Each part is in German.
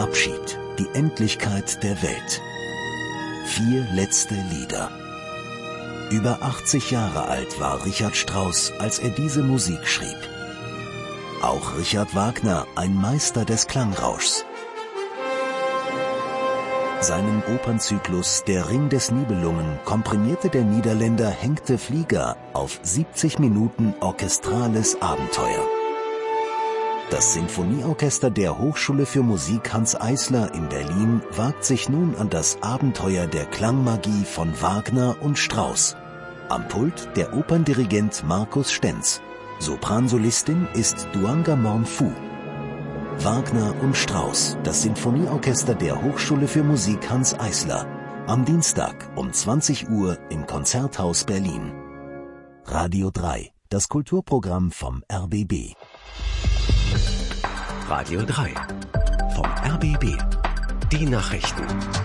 Abschied, die Endlichkeit der Welt. 4 letzte Lieder. Über 80 Jahre alt war Richard Strauss, als er diese Musik schrieb. Auch Richard Wagner, ein Meister des Klangrauschs. Seinen Opernzyklus Der Ring des Nibelungen komprimierte der Niederländer Henk de Vlieger auf 70 Minuten orchestrales Abenteuer. Das Sinfonieorchester der Hochschule für Musik Hanns Eisler in Berlin wagt sich nun an das Abenteuer der Klangmagie von Wagner und Strauss. Am Pult der Operndirigent Markus Stenz. Sopransolistin ist Duanga Morn-Fu. Wagner und Strauss, das Sinfonieorchester der Hochschule für Musik Hanns Eisler. Am Dienstag um 20 Uhr im Konzerthaus Berlin. Radio 3, das Kulturprogramm vom RBB. Radio 3 vom RBB. Die Nachrichten.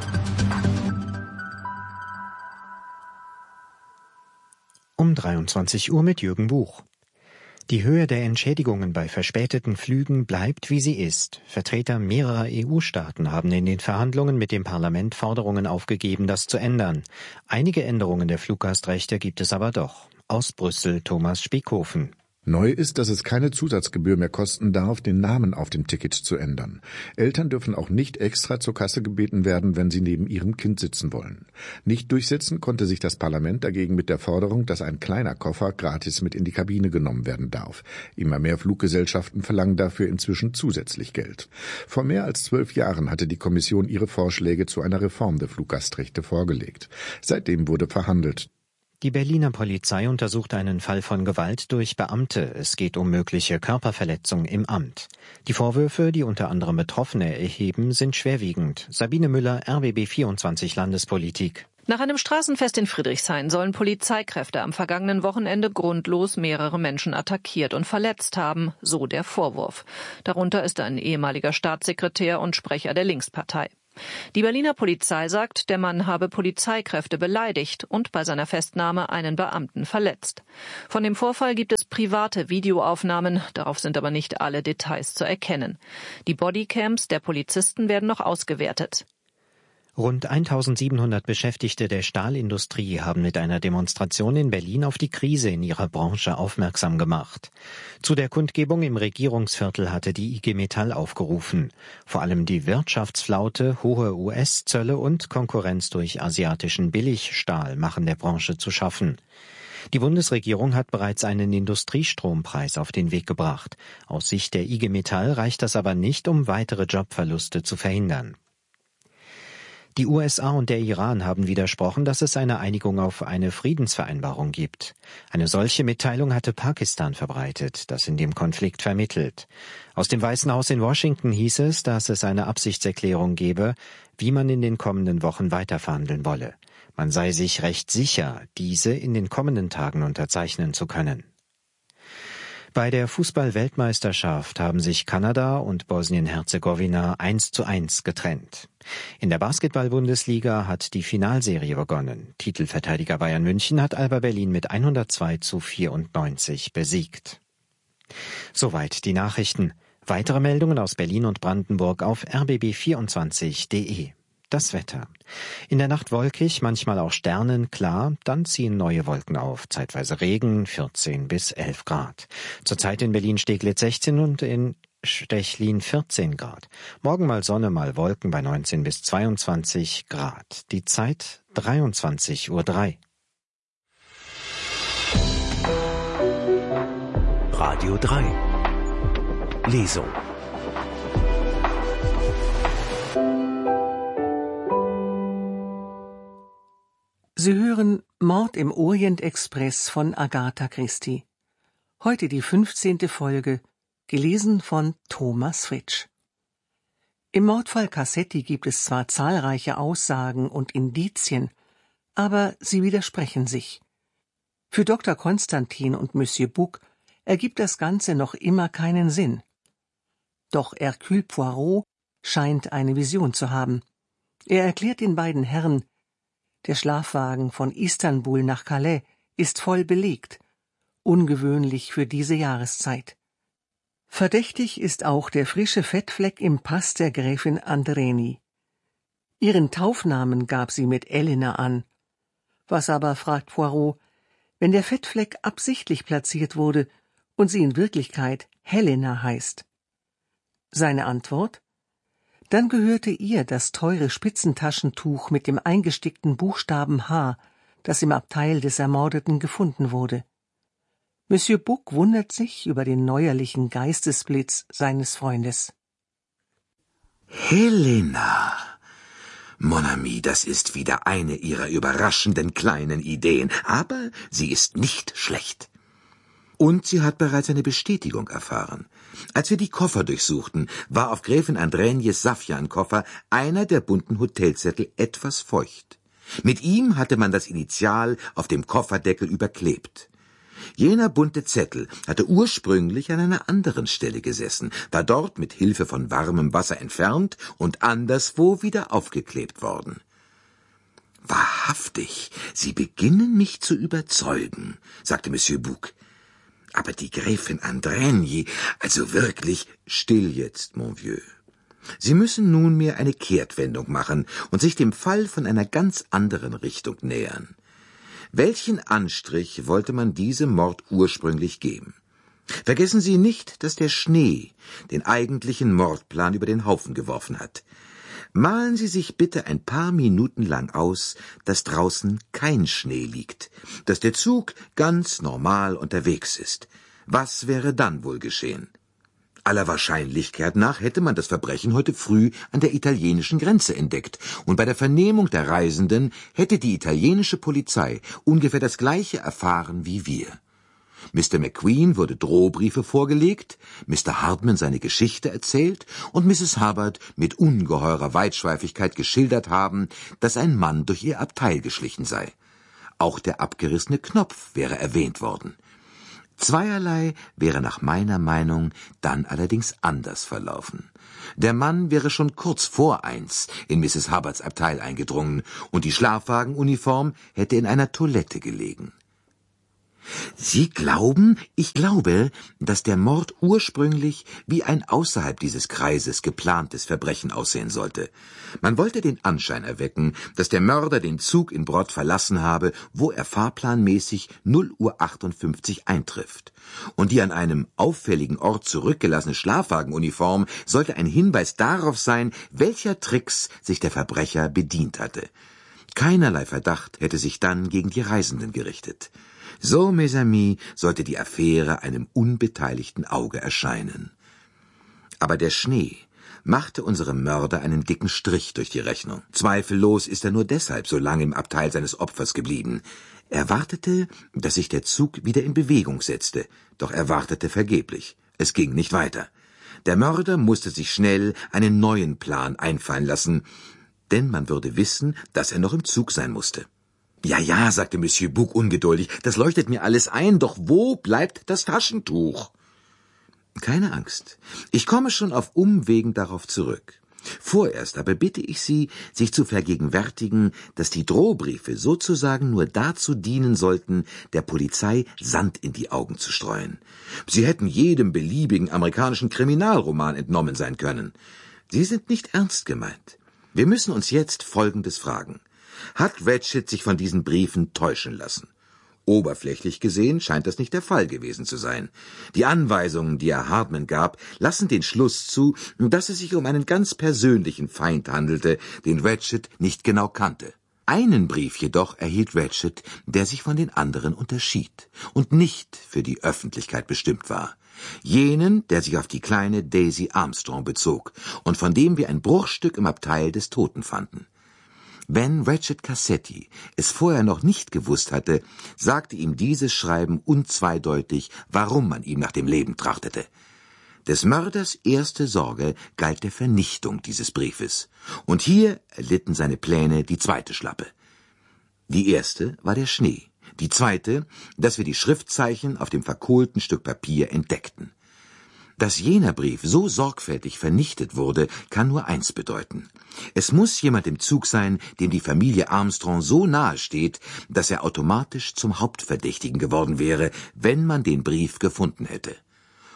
Um 23 Uhr mit Jürgen Buch. Die Höhe der Entschädigungen bei verspäteten Flügen bleibt, wie sie ist. Vertreter mehrerer EU-Staaten haben in den Verhandlungen mit dem Parlament Forderungen aufgegeben, das zu ändern. Einige Änderungen der Fluggastrechte gibt es aber doch. Aus Brüssel Thomas Spiekhofen. Neu ist, dass es keine Zusatzgebühr mehr kosten darf, den Namen auf dem Ticket zu ändern. Eltern dürfen auch nicht extra zur Kasse gebeten werden, wenn sie neben ihrem Kind sitzen wollen. Nicht durchsetzen konnte sich das Parlament dagegen mit der Forderung, dass ein kleiner Koffer gratis mit in die Kabine genommen werden darf. Immer mehr Fluggesellschaften verlangen dafür inzwischen zusätzlich Geld. Vor mehr als 12 Jahren hatte die Kommission ihre Vorschläge zu einer Reform der Fluggastrechte vorgelegt. Seitdem wurde verhandelt. Die Berliner Polizei untersucht einen Fall von Gewalt durch Beamte. Es geht um mögliche Körperverletzung im Amt. Die Vorwürfe, die unter anderem Betroffene erheben, sind schwerwiegend. Sabine Müller, RBB 24 Landespolitik. Nach einem Straßenfest in Friedrichshain sollen Polizeikräfte am vergangenen Wochenende grundlos mehrere Menschen attackiert und verletzt haben, so der Vorwurf. Darunter ist ein ehemaliger Staatssekretär und Sprecher der Linkspartei. Die Berliner Polizei sagt, der Mann habe Polizeikräfte beleidigt und bei seiner Festnahme einen Beamten verletzt. Von dem Vorfall gibt es private Videoaufnahmen, darauf sind aber nicht alle Details zu erkennen. Die Bodycams der Polizisten werden noch ausgewertet. Rund 1700 Beschäftigte der Stahlindustrie haben mit einer Demonstration in Berlin auf die Krise in ihrer Branche aufmerksam gemacht. Zu der Kundgebung im Regierungsviertel hatte die IG Metall aufgerufen. Vor allem die Wirtschaftsflaute, hohe US-Zölle und Konkurrenz durch asiatischen Billigstahl machen der Branche zu schaffen. Die Bundesregierung hat bereits einen Industriestrompreis auf den Weg gebracht. Aus Sicht der IG Metall reicht das aber nicht, um weitere Jobverluste zu verhindern. Die USA und der Iran haben widersprochen, dass es eine Einigung auf eine Friedensvereinbarung gibt. Eine solche Mitteilung hatte Pakistan verbreitet, das in dem Konflikt vermittelt. Aus dem Weißen Haus in Washington hieß es, dass es eine Absichtserklärung gebe, wie man in den kommenden Wochen weiterverhandeln wolle. Man sei sich recht sicher, diese in den kommenden Tagen unterzeichnen zu können. Bei der Fußball-Weltmeisterschaft haben sich Kanada und Bosnien-Herzegowina 1:1 getrennt. In der Basketball-Bundesliga hat die Finalserie begonnen. Titelverteidiger Bayern München hat Alba Berlin mit 102:94 besiegt. Soweit die Nachrichten. Weitere Meldungen aus Berlin und Brandenburg auf rbb24.de. Das Wetter. In der Nacht wolkig, manchmal auch sternenklar, dann ziehen neue Wolken auf. Zeitweise Regen, 14 bis 11 Grad. Zurzeit in Berlin-Steglitz 16 und in Stechlin 14 Grad. Morgen mal Sonne, mal Wolken bei 19 bis 22 Grad. Die Zeit 23:03 Uhr. Radio 3 Lesung. Sie hören Mord im Orient-Express von Agatha Christie. Heute die 15. Folge, gelesen von Thomas Fritsch. Im Mordfall Cassetti gibt es zwar zahlreiche Aussagen und Indizien, aber sie widersprechen sich. Für Dr. Konstantin und Monsieur Bouc ergibt das Ganze noch immer keinen Sinn. Doch Hercule Poirot scheint eine Vision zu haben. Er erklärt den beiden Herren, der Schlafwagen von Istanbul nach Calais ist voll belegt, ungewöhnlich für diese Jahreszeit. Verdächtig ist auch der frische Fettfleck im Pass der Gräfin Andreni. Ihren Taufnamen gab sie mit Elena an. Was aber, fragt Poirot, wenn der Fettfleck absichtlich platziert wurde und sie in Wirklichkeit Helena heißt? Seine Antwort? Dann gehörte ihr das teure Spitzentaschentuch mit dem eingestickten Buchstaben H, das im Abteil des Ermordeten gefunden wurde. Monsieur Bouc wundert sich über den neuerlichen Geistesblitz seines Freundes. Helena! Mon ami, das ist wieder eine Ihrer überraschenden kleinen Ideen, aber sie ist nicht schlecht. Und sie hat bereits eine Bestätigung erfahren. Als wir die Koffer durchsuchten, war auf Gräfin Andrenies Saffiankoffer einer der bunten Hotelzettel etwas feucht. Mit ihm hatte man das Initial auf dem Kofferdeckel überklebt. Jener bunte Zettel hatte ursprünglich an einer anderen Stelle gesessen, war dort mit Hilfe von warmem Wasser entfernt und anderswo wieder aufgeklebt worden. »Wahrhaftig, Sie beginnen mich zu überzeugen«, sagte Monsieur Bouc. »Aber die Gräfin Andreni, also wirklich, still jetzt, mon vieux. Sie müssen nunmehr eine Kehrtwendung machen und sich dem Fall von einer ganz anderen Richtung nähern. Welchen Anstrich wollte man diesem Mord ursprünglich geben? Vergessen Sie nicht, dass der Schnee den eigentlichen Mordplan über den Haufen geworfen hat. Malen Sie sich bitte ein paar Minuten lang aus, dass draußen kein Schnee liegt, dass der Zug ganz normal unterwegs ist. Was wäre dann wohl geschehen? Aller Wahrscheinlichkeit nach hätte man das Verbrechen heute früh an der italienischen Grenze entdeckt, und bei der Vernehmung der Reisenden hätte die italienische Polizei ungefähr das Gleiche erfahren wie wir. Mr. McQueen wurde Drohbriefe vorgelegt, Mr. Hardman seine Geschichte erzählt und Mrs. Hubbard mit ungeheurer Weitschweifigkeit geschildert haben, dass ein Mann durch ihr Abteil geschlichen sei. Auch der abgerissene Knopf wäre erwähnt worden. Zweierlei wäre nach meiner Meinung dann allerdings anders verlaufen. Der Mann wäre schon kurz vor 1 in Mrs. Hubbards Abteil eingedrungen und die Schlafwagenuniform hätte in einer Toilette gelegen. Sie glauben, ich glaube, dass der Mord ursprünglich wie ein außerhalb dieses Kreises geplantes Verbrechen aussehen sollte. Man wollte den Anschein erwecken, dass der Mörder den Zug in Brod verlassen habe, wo er fahrplanmäßig 0:58 Uhr eintrifft. Und die an einem auffälligen Ort zurückgelassene Schlafwagenuniform sollte ein Hinweis darauf sein, welcher Tricks sich der Verbrecher bedient hatte. Keinerlei Verdacht hätte sich dann gegen die Reisenden gerichtet. So, mes amis, sollte die Affäre einem unbeteiligten Auge erscheinen. Aber der Schnee machte unserem Mörder einen dicken Strich durch die Rechnung. Zweifellos ist er nur deshalb so lange im Abteil seines Opfers geblieben. Er wartete, dass sich der Zug wieder in Bewegung setzte, doch er wartete vergeblich. Es ging nicht weiter. Der Mörder musste sich schnell einen neuen Plan einfallen lassen, denn man würde wissen, dass er noch im Zug sein musste. »Ja«, sagte Monsieur Bouc ungeduldig, »das leuchtet mir alles ein, doch wo bleibt das Taschentuch?« »Keine Angst, ich komme schon auf Umwegen darauf zurück. Vorerst aber bitte ich Sie, sich zu vergegenwärtigen, dass die Drohbriefe sozusagen nur dazu dienen sollten, der Polizei Sand in die Augen zu streuen. Sie hätten jedem beliebigen amerikanischen Kriminalroman entnommen sein können. Sie sind nicht ernst gemeint. Wir müssen uns jetzt Folgendes fragen. Hat Ratchet sich von diesen Briefen täuschen lassen? Oberflächlich gesehen scheint das nicht der Fall gewesen zu sein. Die Anweisungen, die er Hardman gab, lassen den Schluss zu, dass es sich um einen ganz persönlichen Feind handelte, den Ratchet nicht genau kannte. Einen Brief jedoch erhielt Ratchet, der sich von den anderen unterschied und nicht für die Öffentlichkeit bestimmt war. Jenen, der sich auf die kleine Daisy Armstrong bezog und von dem wir ein Bruchstück im Abteil des Toten fanden. Wenn Ratchet Cassetti es vorher noch nicht gewusst hatte, sagte ihm dieses Schreiben unzweideutig, warum man ihm nach dem Leben trachtete. Des Mörders erste Sorge galt der Vernichtung dieses Briefes, und hier erlitten seine Pläne die zweite Schlappe. Die erste war der Schnee, die zweite, dass wir die Schriftzeichen auf dem verkohlten Stück Papier entdeckten. Dass jener Brief so sorgfältig vernichtet wurde, kann nur eins bedeuten. Es muss jemand im Zug sein, dem die Familie Armstrong so nahe steht, dass er automatisch zum Hauptverdächtigen geworden wäre, wenn man den Brief gefunden hätte.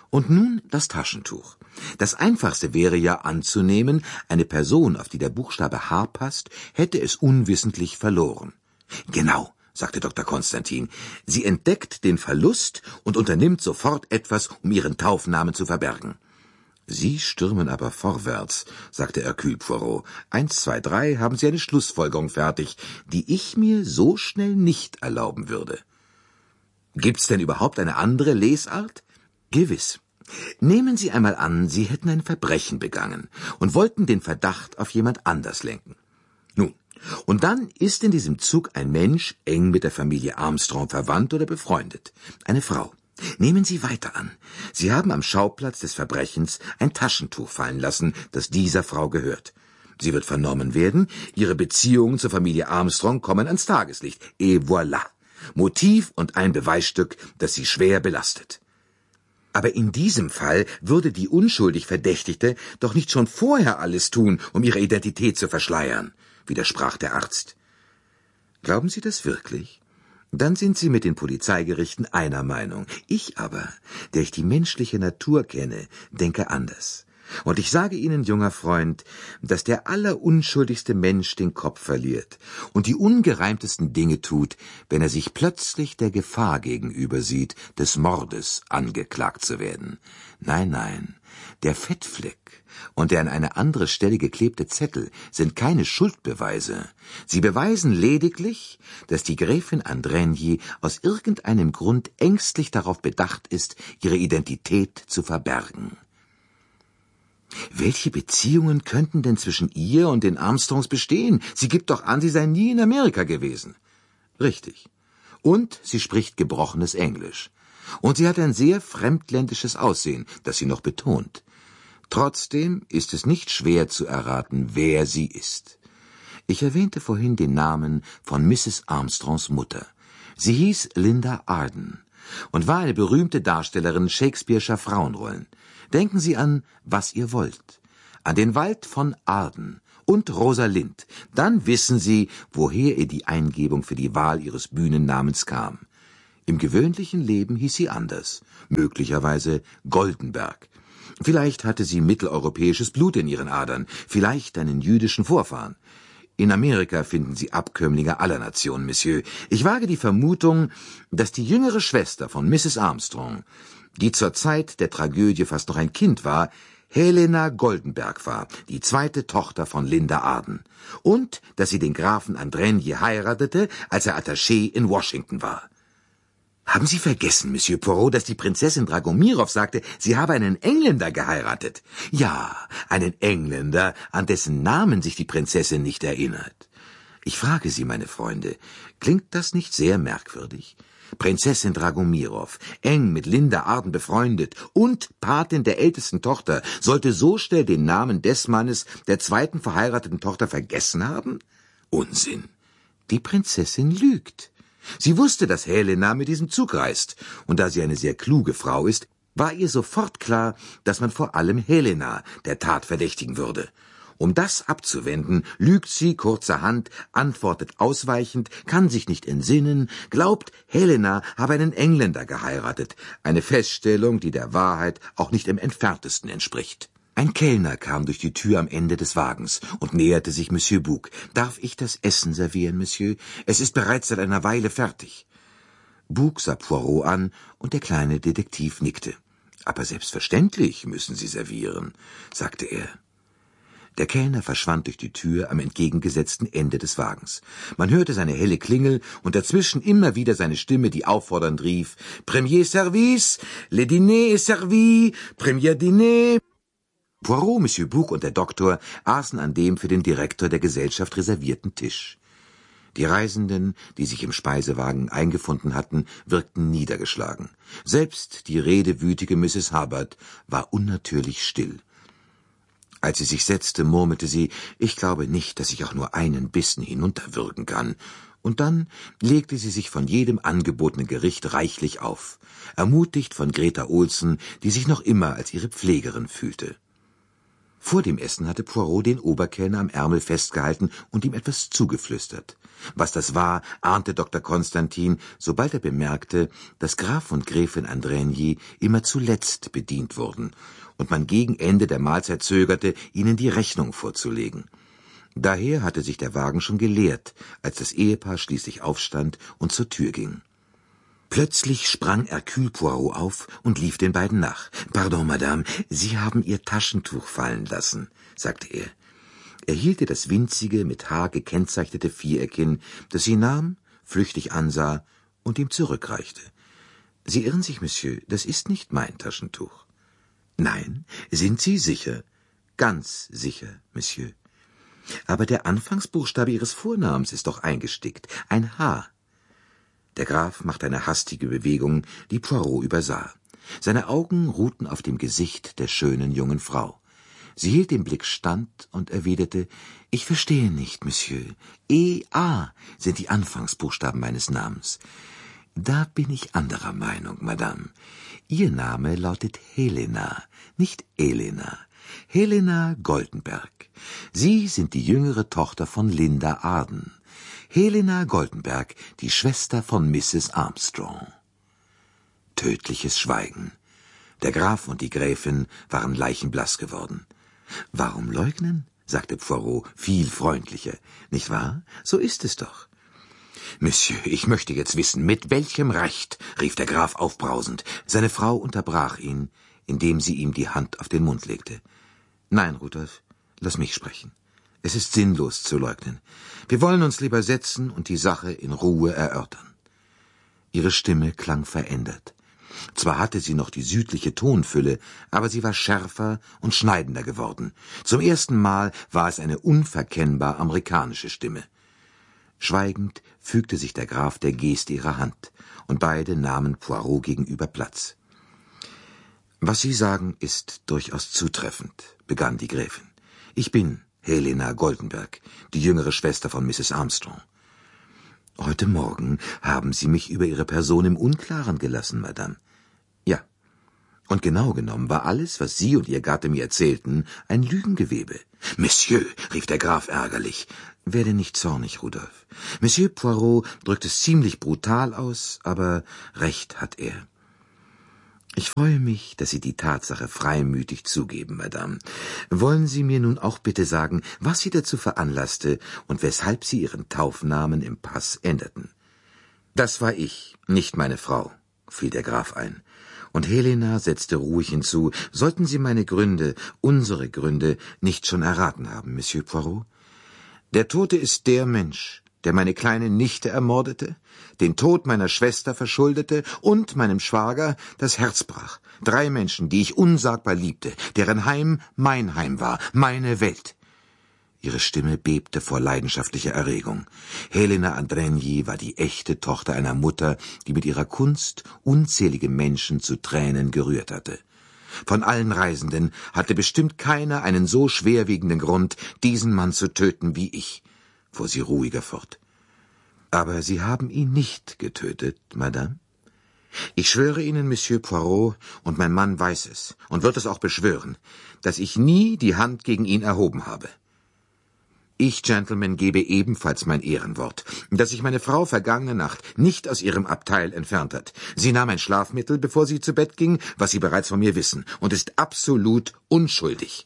Und nun das Taschentuch. Das Einfachste wäre ja anzunehmen, eine Person, auf die der Buchstabe H passt, hätte es unwissentlich verloren. Genau, sagte Dr. Konstantin. Sie entdeckt den Verlust und unternimmt sofort etwas, um ihren Taufnamen zu verbergen. Sie stürmen aber vorwärts, sagte Hercule Poirot. 1, 2, 3 haben Sie eine Schlussfolgerung fertig, die ich mir so schnell nicht erlauben würde. Gibt's denn überhaupt eine andere Lesart? Gewiss. Nehmen Sie einmal an, Sie hätten ein Verbrechen begangen und wollten den Verdacht auf jemand anders lenken. Nun, und dann ist in diesem Zug ein Mensch eng mit der Familie Armstrong verwandt oder befreundet. Eine Frau. Nehmen Sie weiter an. Sie haben am Schauplatz des Verbrechens ein Taschentuch fallen lassen, das dieser Frau gehört. Sie wird vernommen werden, ihre Beziehungen zur Familie Armstrong kommen ans Tageslicht. Et voilà. Motiv und ein Beweisstück, das sie schwer belastet. Aber in diesem Fall würde die unschuldig Verdächtigte doch nicht schon vorher alles tun, um ihre Identität zu verschleiern, widersprach der Arzt. Glauben Sie das wirklich? Dann sind Sie mit den Polizeigerichten einer Meinung. Ich aber, der ich die menschliche Natur kenne, denke anders. Und ich sage Ihnen, junger Freund, dass der allerunschuldigste Mensch den Kopf verliert und die ungereimtesten Dinge tut, wenn er sich plötzlich der Gefahr gegenüber sieht, des Mordes angeklagt zu werden. Nein, nein, der Fettfleck und der an eine andere Stelle geklebte Zettel sind keine Schuldbeweise. Sie beweisen lediglich, dass die Gräfin Andrigny aus irgendeinem Grund ängstlich darauf bedacht ist, ihre Identität zu verbergen. Welche Beziehungen könnten denn zwischen ihr und den Armstrongs bestehen? Sie gibt doch an, sie sei nie in Amerika gewesen. Richtig. Und sie spricht gebrochenes Englisch. Und sie hat ein sehr fremdländisches Aussehen, das sie noch betont. Trotzdem ist es nicht schwer zu erraten, wer sie ist. Ich erwähnte vorhin den Namen von Mrs. Armstrongs Mutter. Sie hieß Linda Arden und war eine berühmte Darstellerin Shakespeare'scher Frauenrollen. Denken Sie an Was ihr wollt, an den Wald von Arden und Rosalind. Dann wissen Sie, woher ihr die Eingebung für die Wahl Ihres Bühnennamens kam. Im gewöhnlichen Leben hieß sie anders, möglicherweise Goldenberg. Vielleicht hatte sie mitteleuropäisches Blut in ihren Adern, vielleicht einen jüdischen Vorfahren. In Amerika finden Sie Abkömmlinge aller Nationen, Monsieur. Ich wage die Vermutung, dass die jüngere Schwester von Mrs. Armstrong, die zur Zeit der Tragödie fast noch ein Kind war, Helena Goldenberg war, die zweite Tochter von Linda Arden. Und dass sie den Grafen Andrigny heiratete, als er Attaché in Washington war. Haben Sie vergessen, Monsieur Poirot, dass die Prinzessin Dragomirow sagte, sie habe einen Engländer geheiratet? Ja, einen Engländer, an dessen Namen sich die Prinzessin nicht erinnert. Ich frage Sie, meine Freunde, klingt das nicht sehr merkwürdig? Prinzessin Dragomirow, eng mit Linda Arden befreundet und Patin der ältesten Tochter, sollte so schnell den Namen des Mannes der zweiten verheirateten Tochter vergessen haben? Unsinn. Die Prinzessin lügt. Sie wusste, dass Helena mit diesem Zug reist, und da sie eine sehr kluge Frau ist, war ihr sofort klar, dass man vor allem Helena der Tat verdächtigen würde. Um das abzuwenden, lügt sie kurzerhand, antwortet ausweichend, kann sich nicht entsinnen, glaubt, Helena habe einen Engländer geheiratet, eine Feststellung, die der Wahrheit auch nicht im entferntesten entspricht. Ein Kellner kam durch die Tür am Ende des Wagens und näherte sich Monsieur Bouc. »Darf ich das Essen servieren, Monsieur? Es ist bereits seit einer Weile fertig.« Bouc sah Poirot an, und der kleine Detektiv nickte. »Aber selbstverständlich müssen Sie servieren«, sagte er. Der Kellner verschwand durch die Tür am entgegengesetzten Ende des Wagens. Man hörte seine helle Klingel und dazwischen immer wieder seine Stimme, die auffordernd rief, »Premier Service, le dîner est servi, premier dîner.« Poirot, Monsieur Bouc und der Doktor aßen an dem für den Direktor der Gesellschaft reservierten Tisch. Die Reisenden, die sich im Speisewagen eingefunden hatten, wirkten niedergeschlagen. Selbst die redewütige Mrs. Hubbard war unnatürlich still. Als sie sich setzte, murmelte sie, »Ich glaube nicht, dass ich auch nur einen Bissen hinunterwürgen kann.« Und dann legte sie sich von jedem angebotenen Gericht reichlich auf, ermutigt von Greta Olsen, die sich noch immer als ihre Pflegerin fühlte. Vor dem Essen hatte Poirot den Oberkellner am Ärmel festgehalten und ihm etwas zugeflüstert. Was das war, ahnte Dr. Konstantin, sobald er bemerkte, dass Graf und Gräfin Andrigny immer zuletzt bedient wurden und man gegen Ende der Mahlzeit zögerte, ihnen die Rechnung vorzulegen. Daher hatte sich der Wagen schon geleert, als das Ehepaar schließlich aufstand und zur Tür ging. Plötzlich sprang Hercule Poirot auf und lief den beiden nach. »Pardon, Madame, Sie haben Ihr Taschentuch fallen lassen«, sagte er. Er hielt ihr das winzige, mit Haar gekennzeichnete Viereck hin, das sie nahm, flüchtig ansah und ihm zurückreichte. »Sie irren sich, Monsieur, das ist nicht mein Taschentuch.« »Nein, sind Sie sicher?« »Ganz sicher, Monsieur.« »Aber der Anfangsbuchstabe Ihres Vornamens ist doch eingestickt, ein H.« Der Graf machte eine hastige Bewegung, die Poirot übersah. Seine Augen ruhten auf dem Gesicht der schönen jungen Frau. Sie hielt den Blick stand und erwiderte, »Ich verstehe nicht, Monsieur. E.A. sind die Anfangsbuchstaben meines Namens.« »Da bin ich anderer Meinung, Madame. Ihr Name lautet Helena, nicht Elena. Helena Goldenberg. Sie sind die jüngere Tochter von Linda Arden. Helena Goldenberg, die Schwester von Mrs. Armstrong.« Tödliches Schweigen. Der Graf und die Gräfin waren leichenblass geworden. »Warum leugnen?« sagte Poirot, viel freundlicher. »Nicht wahr? So ist es doch.« »Monsieur, ich möchte jetzt wissen, mit welchem Recht«, rief der Graf aufbrausend. Seine Frau unterbrach ihn, indem sie ihm die Hand auf den Mund legte. »Nein, Rudolf, lass mich sprechen. Es ist sinnlos zu leugnen. Wir wollen uns lieber setzen und die Sache in Ruhe erörtern.« Ihre Stimme klang verändert. Zwar hatte sie noch die südliche Tonfülle, aber sie war schärfer und schneidender geworden. Zum ersten Mal war es eine unverkennbar amerikanische Stimme. Schweigend fügte sich der Graf der Geste ihrer Hand, und beide nahmen Poirot gegenüber Platz. »Was Sie sagen, ist durchaus zutreffend«, begann die Gräfin. »Ich bin Helena Goldenberg, die jüngere Schwester von Mrs. Armstrong. Heute Morgen haben Sie mich über Ihre Person im Unklaren gelassen, Madame.« »Ja, und genau genommen war alles, was Sie und Ihr Gatte mir erzählten, ein Lügengewebe.« »Monsieur«, rief der Graf ärgerlich, »werde nicht zornig, Rudolf. Monsieur Poirot drückt es ziemlich brutal aus, aber recht hat er. Ich freue mich, dass Sie die Tatsache freimütig zugeben, Madame. Wollen Sie mir nun auch bitte sagen, was Sie dazu veranlasste und weshalb Sie Ihren Taufnamen im Pass änderten?« »Das war ich, nicht meine Frau«, fiel der Graf ein. Und Helena setzte ruhig hinzu, »sollten Sie meine Gründe, unsere Gründe, nicht schon erraten haben, Monsieur Poirot? Der Tote ist der Mensch, der meine kleine Nichte ermordete, den Tod meiner Schwester verschuldete und meinem Schwager das Herz brach. 3 Menschen, die ich unsagbar liebte, deren Heim mein Heim war, meine Welt.« Ihre Stimme bebte vor leidenschaftlicher Erregung. Helena Andrigny war die echte Tochter einer Mutter, die mit ihrer Kunst unzählige Menschen zu Tränen gerührt hatte. Von allen Reisenden hatte bestimmt keiner einen so schwerwiegenden Grund, diesen Mann zu töten wie ich, fuhr sie ruhiger fort. »Aber Sie haben ihn nicht getötet, Madame? Ich schwöre Ihnen, Monsieur Poirot, und mein Mann weiß es und wird es auch beschwören, dass ich nie die Hand gegen ihn erhoben habe. Ich, Gentleman, gebe ebenfalls mein Ehrenwort, dass sich meine Frau vergangene Nacht nicht aus ihrem Abteil entfernt hat. Sie nahm ein Schlafmittel, bevor sie zu Bett ging, was Sie bereits von mir wissen, und ist absolut unschuldig.«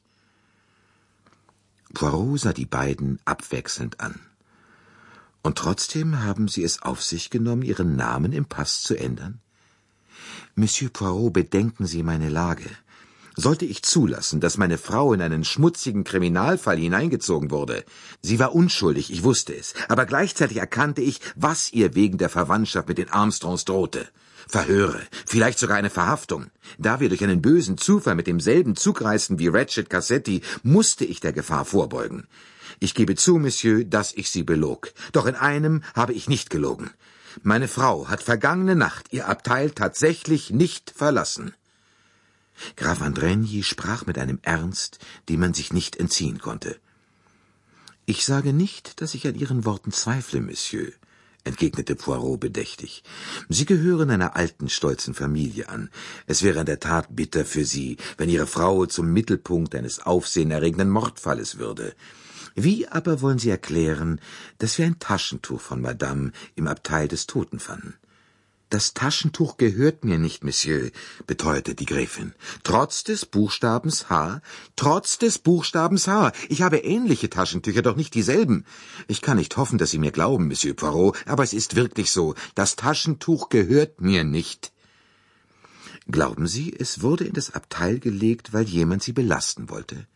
Poirot sah die beiden abwechselnd an. »Und trotzdem haben Sie es auf sich genommen, Ihren Namen im Pass zu ändern? Monsieur Poirot, bedenken Sie meine Lage. Sollte ich zulassen, dass meine Frau in einen schmutzigen Kriminalfall hineingezogen wurde? Sie war unschuldig, ich wusste es, aber gleichzeitig erkannte ich, was ihr wegen der Verwandtschaft mit den Armstrongs drohte. Verhöre, vielleicht sogar eine Verhaftung. Da wir durch einen bösen Zufall mit demselben Zug reisten wie Ratchet Cassetti, musste ich der Gefahr vorbeugen. Ich gebe zu, Monsieur, dass ich Sie belog. Doch in einem habe ich nicht gelogen. Meine Frau hat vergangene Nacht ihr Abteil tatsächlich nicht verlassen.« Graf Andrigny sprach mit einem Ernst, dem man sich nicht entziehen konnte. »Ich sage nicht, dass ich an Ihren Worten zweifle, Monsieur. entgegnete Poirot bedächtig. »Sie gehören einer alten, stolzen Familie an. Es wäre in der Tat bitter für Sie, wenn Ihre Frau zum Mittelpunkt eines aufsehenerregenden Mordfalles würde. Wie aber wollen Sie erklären, dass wir ein Taschentuch von Madame im Abteil des Toten fanden?« »Das Taschentuch gehört mir nicht, Monsieur«, beteuerte die Gräfin. »Trotz des Buchstabens H, trotz des Buchstabens H. Ich habe ähnliche Taschentücher, doch nicht dieselben. Ich kann nicht hoffen, dass Sie mir glauben, Monsieur Poirot, aber es ist wirklich so. Das Taschentuch gehört mir nicht.« »Glauben Sie, es wurde in das Abteil gelegt, weil jemand Sie belasten wollte?«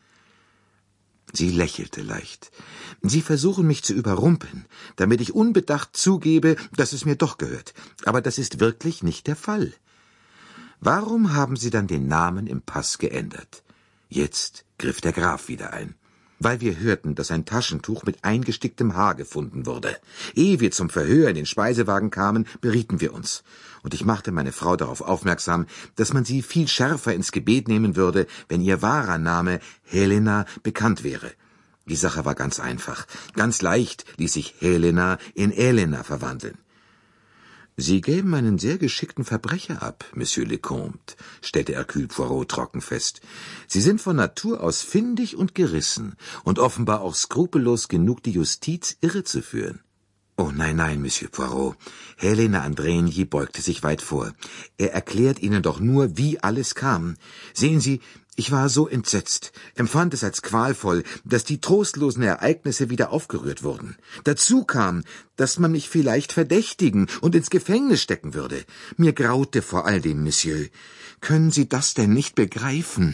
Sie lächelte leicht. »Sie versuchen mich zu überrumpeln, damit ich unbedacht zugebe, dass es mir doch gehört. Aber das ist wirklich nicht der Fall. Warum haben Sie dann den Namen im Pass geändert?« Jetzt griff der Graf wieder ein. »Weil wir hörten, dass ein Taschentuch mit eingesticktem Haar gefunden wurde. Ehe wir zum Verhör in den Speisewagen kamen, berieten wir uns. Und ich machte meine Frau darauf aufmerksam, dass man sie viel schärfer ins Gebet nehmen würde, wenn ihr wahrer Name Helena bekannt wäre. Die Sache war ganz einfach. Ganz leicht ließ sich Helena in Elena verwandeln.« »Sie gäben einen sehr geschickten Verbrecher ab, Monsieur le Comte«, stellte Hercule Poirot trocken fest. »Sie sind von Natur aus findig und gerissen und offenbar auch skrupellos genug, die Justiz irrezuführen.« »Oh nein, Monsieur Poirot.« Helena Andrigny beugte sich weit vor. »Er erklärt Ihnen doch nur, wie alles kam. Sehen Sie, ich war so entsetzt, empfand es als qualvoll, dass die trostlosen Ereignisse wieder aufgerührt wurden. Dazu kam, dass man mich vielleicht verdächtigen und ins Gefängnis stecken würde. Mir graute vor all dem, Monsieur. Können Sie das denn nicht begreifen?«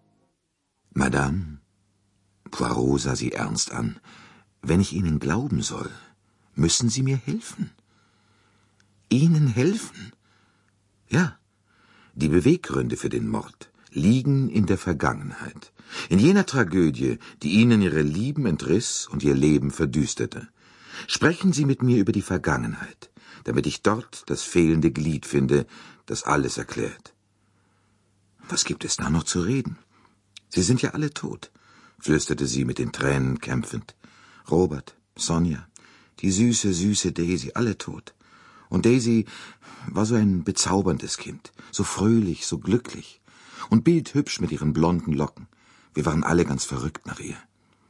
»Madame«, Poirot sah sie ernst an, »wenn ich Ihnen glauben soll, müssen Sie mir helfen.« »Ihnen helfen?« »Ja, die Beweggründe für den Mord liegen in der Vergangenheit, in jener Tragödie, die Ihnen Ihre Lieben entriss und Ihr Leben verdüsterte. Sprechen Sie mit mir über die Vergangenheit, damit ich dort das fehlende Glied finde, das alles erklärt.« »Was gibt es da noch zu reden? Sie sind ja alle tot«, flüsterte sie mit den Tränen kämpfend. »Robert, Sonja, die süße Daisy, alle tot. Und Daisy war so ein bezauberndes Kind, so fröhlich, so glücklich und bildhübsch mit ihren blonden Locken. Wir waren alle ganz verrückt nach ihr.«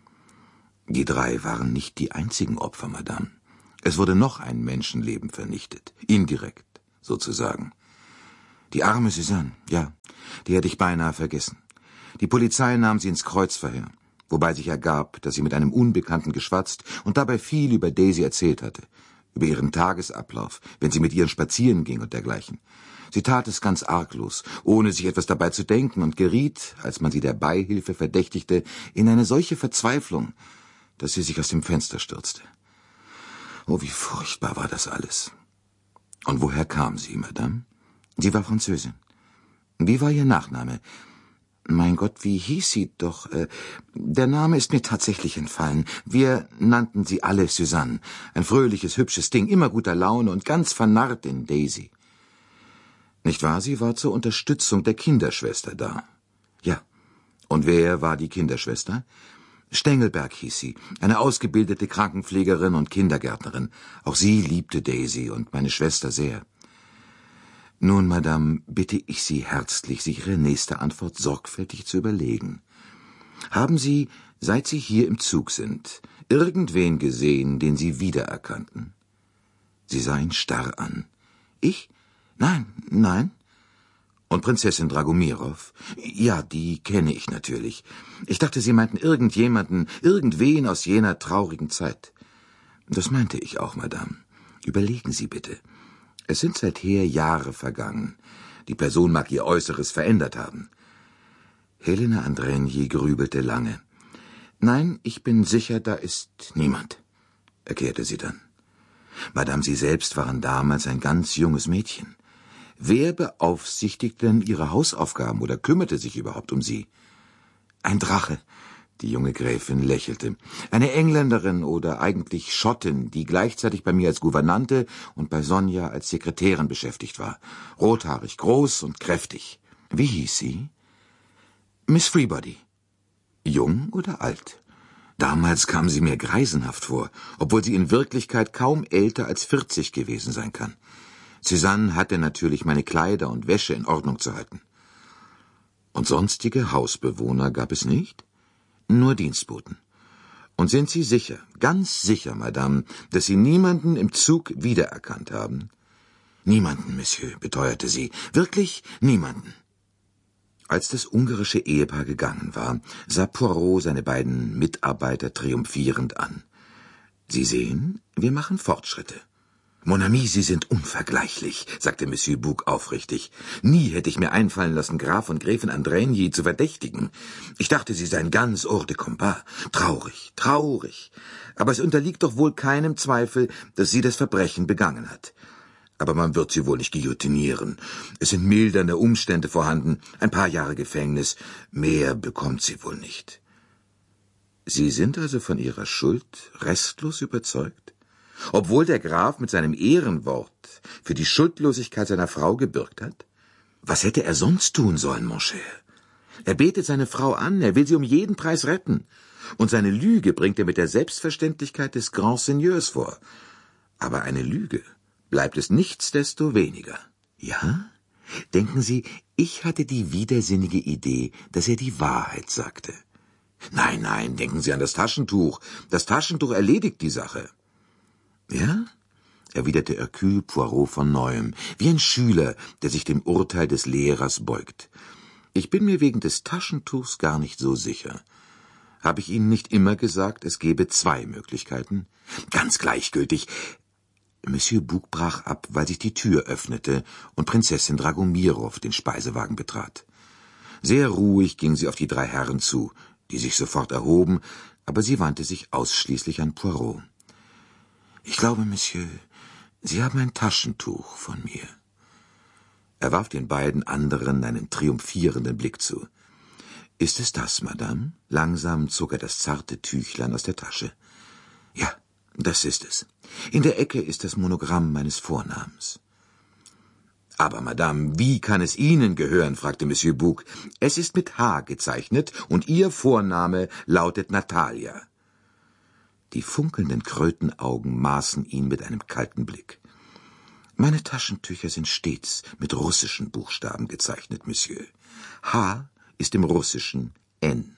»Die 3 waren nicht die einzigen Opfer, Madame. Es wurde noch ein Menschenleben vernichtet, indirekt, sozusagen. Die arme Suzanne, ja, die hätte ich beinahe vergessen. Die Polizei nahm sie ins Kreuzverhör, wobei sich ergab, dass sie mit einem Unbekannten geschwatzt und dabei viel über Daisy erzählt hatte, über ihren Tagesablauf, wenn sie mit ihr spazieren ging und dergleichen. Sie tat es ganz arglos, ohne sich etwas dabei zu denken, und geriet, als man sie der Beihilfe verdächtigte, in eine solche Verzweiflung, dass sie sich aus dem Fenster stürzte. Oh, wie furchtbar war das alles. Und woher kam sie, Madame? Sie war Französin. Wie war ihr Nachname? Mein Gott, wie hieß sie doch? Der Name ist mir tatsächlich entfallen. Wir nannten sie alle Suzanne. Ein fröhliches, hübsches Ding, immer guter Laune und ganz vernarrt in Daisy. Nicht wahr, sie war zur Unterstützung der Kinderschwester da. Ja. Und wer war die Kinderschwester? Stengelberg hieß sie, eine ausgebildete Krankenpflegerin und Kindergärtnerin. Auch sie liebte Daisy und meine Schwester sehr. Nun, Madame, bitte ich Sie herzlich, sich Ihre nächste Antwort sorgfältig zu überlegen. Haben Sie, seit Sie hier im Zug sind, irgendwen gesehen, den Sie wiedererkannten? Sie sah ihn starr an. Ich? Nein. Und Prinzessin Dragomirow? Ja, die kenne ich natürlich. Ich dachte, Sie meinten irgendwen aus jener traurigen Zeit. Das meinte ich auch, Madame. Überlegen Sie bitte. Es sind seither Jahre vergangen. Die Person mag ihr Äußeres verändert haben. Helena Andrigny grübelte lange. Nein, ich bin sicher, da ist niemand, erklärte sie dann. Madame, Sie selbst waren damals ein ganz junges Mädchen. Wer beaufsichtigte denn Ihre Hausaufgaben oder kümmerte sich überhaupt um Sie? Ein Drache. Die junge Gräfin lächelte. Eine Engländerin oder eigentlich Schottin, die gleichzeitig bei mir als Gouvernante und bei Sonja als Sekretärin beschäftigt war. Rothaarig, groß und kräftig. Wie hieß sie? Miss Freebody. Jung oder alt? Damals kam sie mir greisenhaft vor, obwohl sie in Wirklichkeit kaum älter als 40 gewesen sein kann. Suzanne hatte natürlich meine Kleider und Wäsche in Ordnung zu halten. Und sonstige Hausbewohner gab es nicht? Nur Dienstboten. Und sind Sie sicher, ganz sicher, Madame, dass Sie niemanden im Zug wiedererkannt haben? Niemanden, Monsieur, beteuerte sie. Wirklich niemanden. Als das ungarische Ehepaar gegangen war, sah Poirot seine beiden Mitarbeiter triumphierend an. »Sie sehen, wir machen Fortschritte.« »Mon ami, Sie sind unvergleichlich«, sagte Monsieur Bouc aufrichtig. »Nie hätte ich mir einfallen lassen, Graf und Gräfin Andrigny zu verdächtigen. Ich dachte, Sie seien ganz hors de combat. Traurig, traurig. Aber es unterliegt doch wohl keinem Zweifel, dass sie das Verbrechen begangen hat. Aber man wird sie wohl nicht guillotinieren. Es sind mildernde Umstände vorhanden, ein paar Jahre Gefängnis. Mehr bekommt sie wohl nicht.« »Sie sind also von Ihrer Schuld restlos überzeugt? Obwohl der Graf mit seinem Ehrenwort für die Schuldlosigkeit seiner Frau gebürgt hat? Was hätte er sonst tun sollen, mon cher? Er betet seine Frau an, er will sie um jeden Preis retten. Und seine Lüge bringt er mit der Selbstverständlichkeit des Grand Seigneurs vor. Aber eine Lüge bleibt es nichtsdestoweniger. Ja? Denken Sie, ich hatte die widersinnige Idee, dass er die Wahrheit sagte. Nein, nein, denken Sie an das Taschentuch. Das Taschentuch erledigt die Sache. Ja? Erwiderte Hercule Poirot von neuem, wie ein Schüler, der sich dem Urteil des Lehrers beugt. Ich bin mir wegen des Taschentuchs gar nicht so sicher. Habe ich Ihnen nicht immer gesagt, es gebe 2 Möglichkeiten? Ganz gleichgültig. Monsieur Bouc brach ab, weil sich die Tür öffnete und Prinzessin Dragomirow den Speisewagen betrat. Sehr ruhig ging sie auf die 3 Herren zu, die sich sofort erhoben, aber sie wandte sich ausschließlich an Poirot. »Ich glaube, Monsieur, Sie haben ein Taschentuch von mir.« Er warf den beiden anderen einen triumphierenden Blick zu. »Ist es das, Madame?« Langsam zog er das zarte Tüchlein aus der Tasche. »Ja, das ist es. In der Ecke ist das Monogramm meines Vornamens.« »Aber, Madame, wie kann es Ihnen gehören?« fragte Monsieur Bouc. »Es ist mit H gezeichnet und Ihr Vorname lautet Natalia.« Die funkelnden Krötenaugen maßen ihn mit einem kalten Blick. »Meine Taschentücher sind stets mit russischen Buchstaben gezeichnet, Monsieur. H ist im Russischen N.«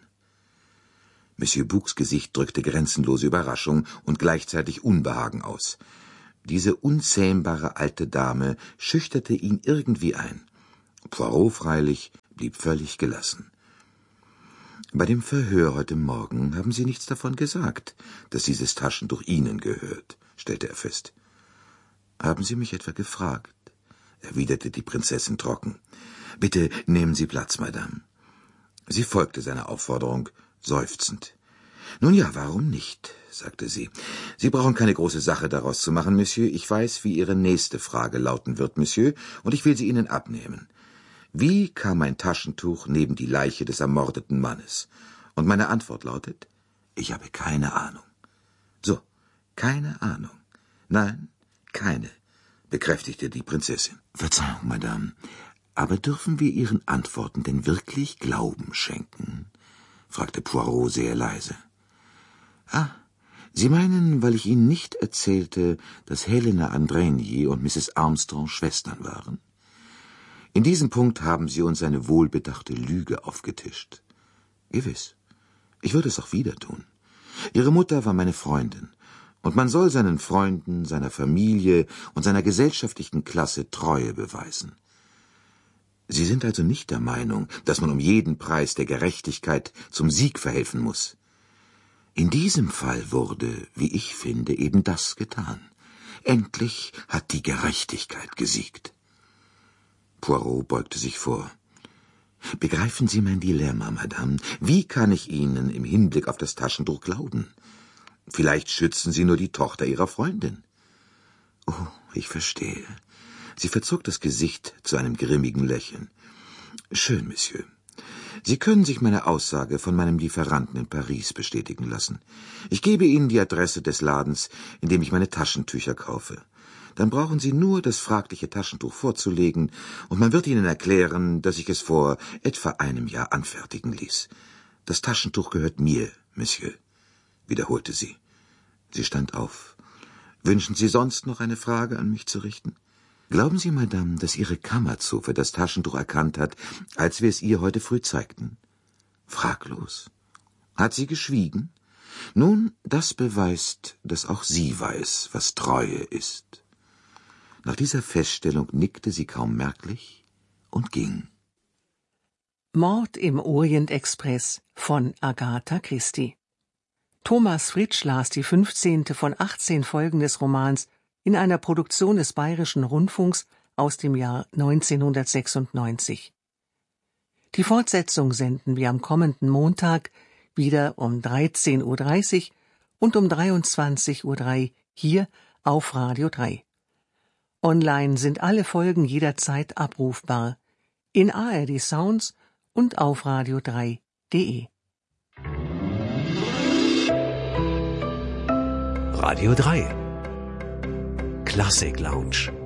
Monsieur Boucs Gesicht drückte grenzenlose Überraschung und gleichzeitig Unbehagen aus. Diese unzähmbare alte Dame schüchterte ihn irgendwie ein. Poirot freilich blieb völlig gelassen. »Bei dem Verhör heute Morgen haben Sie nichts davon gesagt, dass dieses Taschentuch Ihnen gehört«, stellte er fest. »Haben Sie mich etwa gefragt?« erwiderte die Prinzessin trocken. »Bitte nehmen Sie Platz, Madame.« Sie folgte seiner Aufforderung, seufzend. »Nun ja, warum nicht?«, sagte sie. »Sie brauchen keine große Sache daraus zu machen, Monsieur. Ich weiß, wie Ihre nächste Frage lauten wird, Monsieur, und ich will sie Ihnen abnehmen. Wie kam mein Taschentuch neben die Leiche des ermordeten Mannes? Und meine Antwort lautet, ich habe keine Ahnung.« »So, keine Ahnung?« »Nein, keine«, bekräftigte die Prinzessin. »Verzeihung, Madame, aber dürfen wir Ihren Antworten denn wirklich Glauben schenken?« fragte Poirot sehr leise. »Ah, Sie meinen, weil ich Ihnen nicht erzählte, dass Helena Andrigny und Mrs. Armstrong Schwestern waren? In diesem Punkt haben Sie uns eine wohlbedachte Lüge aufgetischt. Gewiss, ich würde es auch wieder tun. Ihre Mutter war meine Freundin, und man soll seinen Freunden, seiner Familie und seiner gesellschaftlichen Klasse Treue beweisen. Sie sind also nicht der Meinung, dass man um jeden Preis der Gerechtigkeit zum Sieg verhelfen muss. In diesem Fall wurde, wie ich finde, eben das getan. Endlich hat die Gerechtigkeit gesiegt.« Poirot beugte sich vor. »Begreifen Sie mein Dilemma, Madame? Wie kann ich Ihnen im Hinblick auf das Taschentuch glauben? Vielleicht schützen Sie nur die Tochter Ihrer Freundin.« »Oh, ich verstehe.« Sie verzog das Gesicht zu einem grimmigen Lächeln. »Schön, Monsieur. Sie können sich meine Aussage von meinem Lieferanten in Paris bestätigen lassen. Ich gebe Ihnen die Adresse des Ladens, in dem ich meine Taschentücher kaufe. Dann brauchen Sie nur das fragliche Taschentuch vorzulegen, und man wird Ihnen erklären, dass ich es vor etwa einem Jahr anfertigen ließ. Das Taschentuch gehört mir, Monsieur.« wiederholte sie. Sie stand auf. »Wünschen Sie sonst noch eine Frage an mich zu richten? Glauben Sie, Madame, dass Ihre Kammerzofe das Taschentuch erkannt hat, als wir es ihr heute früh zeigten?« Fraglos. Hat sie geschwiegen? Nun, das beweist, dass auch sie weiß, was Treue ist. Nach dieser Feststellung nickte sie kaum merklich und ging. Mord im Orient-Express von Agatha Christie. Thomas Fritsch las die 15. von 18 Folgen des Romans in einer Produktion des Bayerischen Rundfunks aus dem Jahr 1996. Die Fortsetzung senden wir am kommenden Montag wieder um 13:30 Uhr und um 23:03 Uhr hier auf Radio 3. Online sind alle Folgen jederzeit abrufbar in ARD Sounds und auf radio3.de. Radio 3 Klassik Lounge.